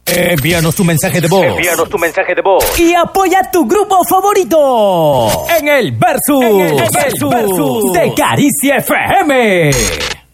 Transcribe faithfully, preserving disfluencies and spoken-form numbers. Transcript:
Envíanos tu mensaje de voz. Envíanos tu mensaje de voz. Y apoya a tu grupo favorito en el Versus, en el Versus, Versus de Caricia F M.